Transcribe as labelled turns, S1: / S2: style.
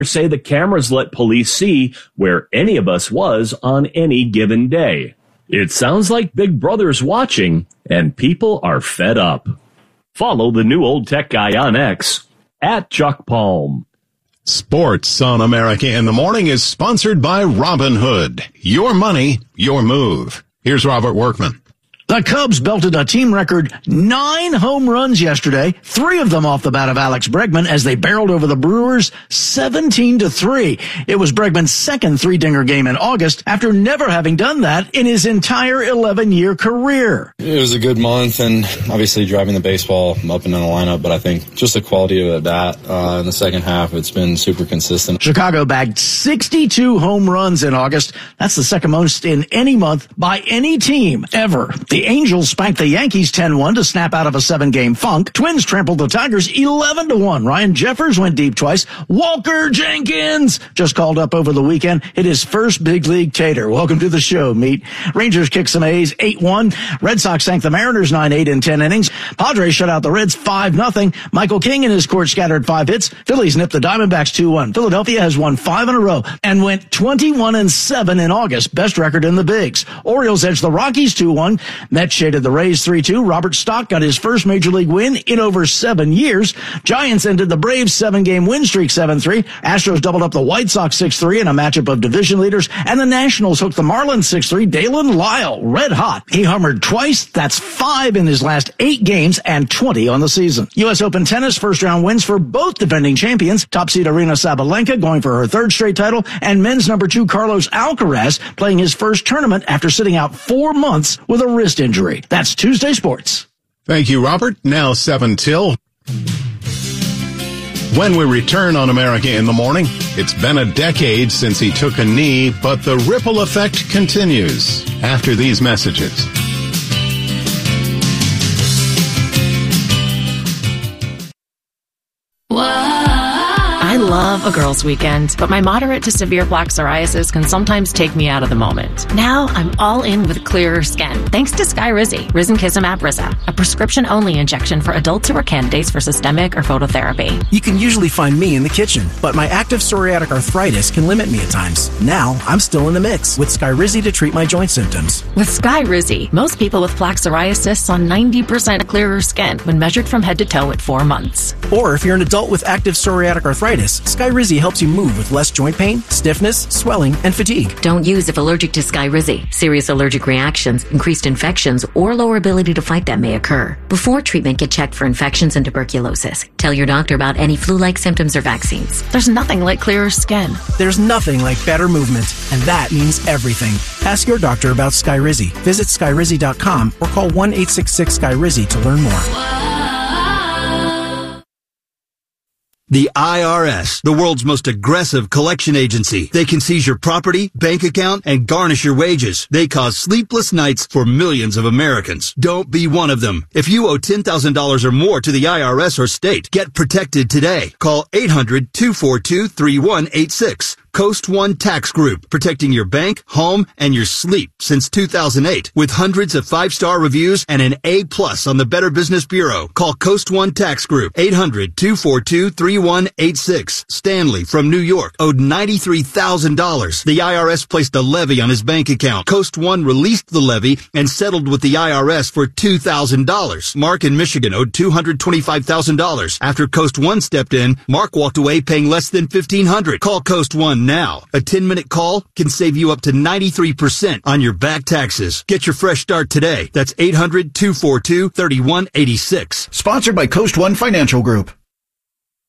S1: say the cameras let police see where any of us was on any given day. It sounds like Big Brother's watching, and people are fed up. Follow the new old tech guy on X, @ChuckPalm.
S2: Sports on America in the Morning is sponsored by Robinhood. Your money, your move. Here's Robert Workman.
S3: The Cubs belted a team record 9 home runs yesterday, 3 of them off the bat of Alex Bregman as they barreled over the Brewers 17-3. It was Bregman's second 3-dinger game in August after never having done that in his entire 11-year career.
S4: It was a good month, and obviously driving the baseball up and down the lineup, but I think just the quality of that in the second half, it's been super consistent.
S3: Chicago bagged 62 home runs in August. That's the second most in any month by any team ever. The Angels spanked the Yankees 10-1 to snap out of a 7-game funk. Twins trampled the Tigers 11-1. Ryan Jeffers went deep twice. Walker Jenkins just called up over the weekend, hit his first big league tater. Welcome to the show, Meat. Rangers kicked some A's 8-1. Red Sox sank the Mariners 9-8 in 10 innings. Padres shut out the Reds 5-0. Michael King and his court scattered 5 hits. Phillies nipped the Diamondbacks 2-1. Philadelphia has won 5 in a row and went 21-7 in August. Best record in the bigs. Orioles edged the Rockies 2-1. Mets shaded the Rays 3-2. Robert Stock got his first major league win in over 7 years. Giants ended the Braves 7-game win streak 7-3. Astros doubled up the White Sox 6-3 in a matchup of division leaders. And the Nationals hooked the Marlins 6-3. Dalen Lyle, red hot. He homered twice. That's 5 in his last 8 games and 20 on the season. U.S. Open tennis first round wins for both defending champions. Top seed Aryna Sabalenka going for her 3rd straight title. And men's number 2 Carlos Alcaraz playing his first tournament after sitting out 4 months with a wrist injury. That's Tuesday Sports.
S2: Thank you, Robert. Now 7 till. When we return on America in the Morning, it's been a decade since he took a knee, but the ripple effect continues after these messages.
S5: I love a girls' weekend, but my moderate to severe plaque psoriasis can sometimes take me out of the moment. Now I'm all in with clearer skin, thanks to Skyrizi, Risankizumab Rizza, a prescription-only injection for adults who are candidates for systemic or phototherapy.
S6: You can usually find me in the kitchen, but my active psoriatic arthritis can limit me at times. Now I'm still in the mix with Skyrizi to treat my joint symptoms.
S5: With Skyrizi, most people with plaque psoriasis saw 90% clearer skin when measured from head to toe at 4 months.
S6: Or if you're an adult with active psoriatic arthritis, Skyrizi helps you move with less joint pain, stiffness, swelling, and fatigue.
S7: Don't use if allergic to Skyrizi. Serious allergic reactions, increased infections, or lower ability to fight them may occur. Before treatment, get checked for infections and tuberculosis. Tell your doctor about any flu-like symptoms or vaccines.
S5: There's nothing like clearer skin.
S6: There's nothing like better movement, and that means everything. Ask your doctor about Skyrizi. Visit Skyrizi.com or call 1-866-SKYRIZI to learn more.
S8: The IRS, the world's most aggressive collection agency. They can seize your property, bank account, and garnish your wages. They cause sleepless nights for millions of Americans. Don't be one of them. If you owe $10,000 or more to the IRS or state, get protected today. Call 800-242-3186. Coast One Tax Group, protecting your bank, home, and your sleep since 2008. With hundreds of 5-star reviews and an A+ on the Better Business Bureau. Call Coast One Tax Group, 800-242-3186. Stanley from New York owed $93,000. The IRS placed a levy on his bank account. Coast One released the levy and settled with the IRS for $2,000. Mark in Michigan owed $225,000. After Coast One stepped in, Mark walked away paying less than $1,500. Call Coast One now. A 10-minute call can save you up to 93% on your back taxes. Get your fresh start today. That's 800-242-3186.
S9: Sponsored by Coast One Financial Group.